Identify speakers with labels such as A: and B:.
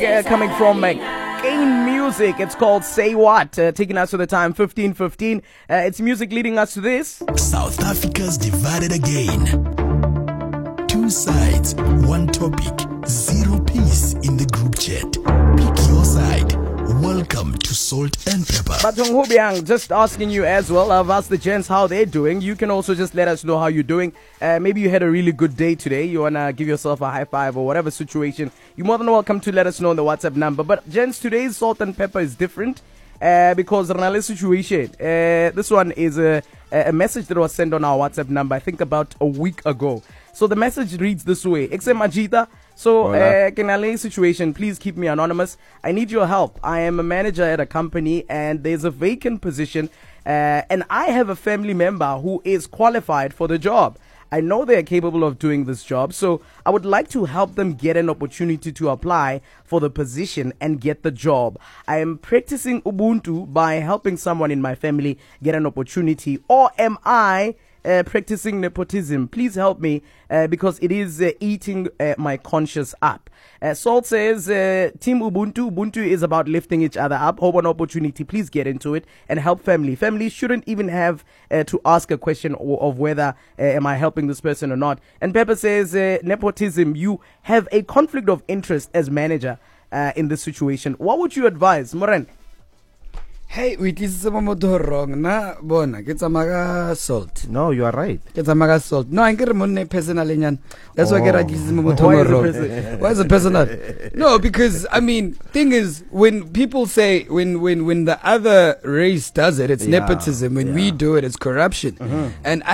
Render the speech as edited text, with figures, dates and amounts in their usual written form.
A: Coming from Kane Music, it's called Say What, taking us to the time 15:15. It's music leading us to this.
B: South Africa's divided again. Two sides, one topic, zero peace in the group chat. Pick your side. Welcome to Salt and Pepper.
A: Batong Hubiang, just asking you as well. I've asked the gents how they're doing. You can also just let us know how you're doing. Maybe you had a really good day today. You want to give yourself a high five or whatever situation. You're more than welcome to let us know on the WhatsApp number. But gents, today's Salt and Pepper is different because Renale's situation. This one is a message that was sent on our WhatsApp number, I think about a week ago. So the message reads this way. Exe Majita. So, Kenale situation, please keep me anonymous. I need your help. I am a manager at a company and there's a vacant position and I have a family member who is qualified for the job. I know they are capable of doing this job, so I would like to help them get an opportunity to apply for the position and get the job. I am practicing Ubuntu by helping someone in my family get an opportunity, or am I practicing nepotism? Please help me because it is eating my conscience up. Salt says, Team Ubuntu is about lifting each other up. Hope an opportunity. Please get into it and help family. Family shouldn't even have to ask a question of whether am I helping this person or not. And Pepper says, nepotism, you have a conflict of interest as manager in this situation. What would you advise, Moren?
C: Hey, we did some wrong. Na bona, get some salt.
D: No, you are right.
C: Get some salt. No, I get money personally. That's why I get some wrong. Why is it personal? No, because I mean, thing is, when people say when the other race does it, it's nepotism. When we do it, it's corruption. And